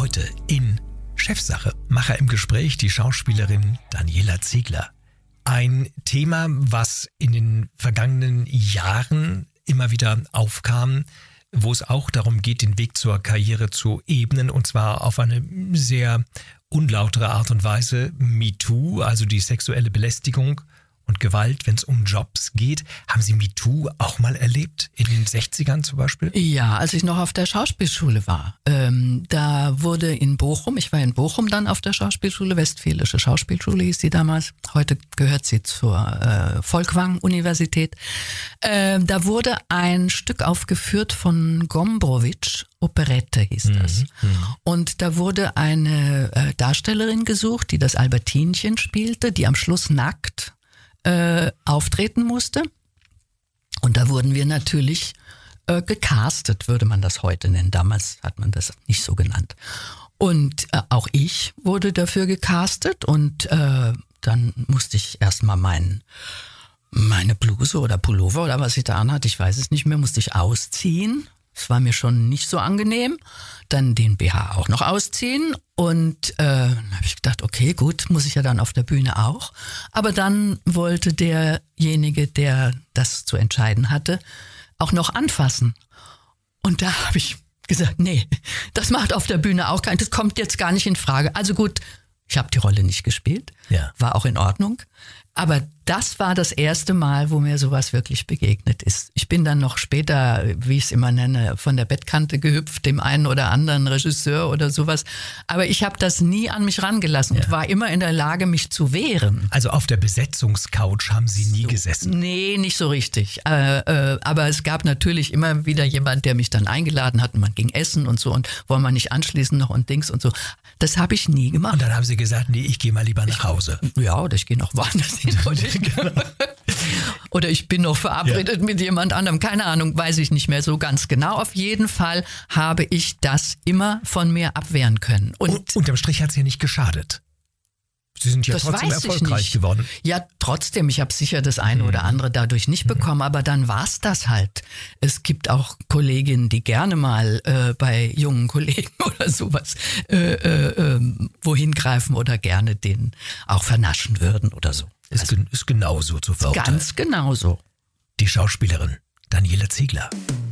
Heute in Chefsache, Macher im Gespräch, die Schauspielerin Daniela Ziegler. Ein Thema, was in den vergangenen Jahren immer wieder aufkam, wo es auch darum geht, den Weg zur Karriere zu ebnen, und zwar auf eine sehr unlautere Art und Weise. MeToo, also die sexuelle Belästigung und Gewalt, wenn es um Jobs geht. Haben Sie MeToo auch mal erlebt? In den 60ern zum Beispiel? Ja, als ich noch auf der Schauspielschule war. Da wurde in Bochum, ich war in Bochum dann auf der Schauspielschule, Westfälische Schauspielschule hieß sie damals. Heute gehört sie zur Folkwang-Universität. Da wurde ein Stück aufgeführt von Gombrowicz, Operette hieß das. Und da wurde eine Darstellerin gesucht, die das Albertinchen spielte, die am Schluss nackt auftreten musste. Und da wurden wir natürlich gecastet, würde man das heute nennen. Damals hat man das nicht so genannt. Und auch ich wurde dafür gecastet und dann musste ich erstmal meine Bluse oder Pullover oder was ich da anhatte, ich weiß es nicht mehr, musste ich ausziehen. Das war mir schon nicht so angenehm. Dann den BH auch noch ausziehen. Und dann habe ich gedacht, okay, gut, muss ich ja dann auf der Bühne auch. Aber dann wollte derjenige, der das zu entscheiden hatte, auch noch anfassen. Und da habe ich gesagt, nee, das macht auf der Bühne auch keinen, das kommt jetzt gar nicht in Frage. Also gut, ich habe die Rolle nicht gespielt, war auch in Ordnung. Aber das war das erste Mal, wo mir sowas wirklich begegnet ist. Ich bin dann noch später, wie ich es immer nenne, von der Bettkante gehüpft, dem einen oder anderen Regisseur oder sowas. Aber ich habe das nie an mich rangelassen und war immer in der Lage, mich zu wehren. Also auf der Besetzungscouch haben Sie nie gesessen? Nee, nicht so richtig. Aber es gab natürlich immer wieder jemand, der mich dann eingeladen hat und man ging essen und so und wollen wir nicht anschließen noch und Dings und so. Das habe ich nie gemacht. Und dann haben Sie gesagt, nee, ich gehe mal lieber nach Hause. Ja, oder ich gehe noch woanders hin. Oder ich bin noch verabredet mit jemand anderem. Keine Ahnung, weiß ich nicht mehr so ganz genau. Auf jeden Fall habe ich das immer von mir abwehren können. Und unterm Strich hat es ja nicht geschadet. Sie sind ja trotzdem erfolgreich geworden. Ja, trotzdem. Ich habe sicher das eine oder andere dadurch nicht bekommen, aber dann war's das halt. Es gibt auch Kolleginnen, die gerne mal bei jungen Kollegen oder sowas wohin greifen oder gerne den auch vernaschen würden oder so. Ist genauso zu verurteilen. Ganz genauso. Die Schauspielerin Daniela Ziegler.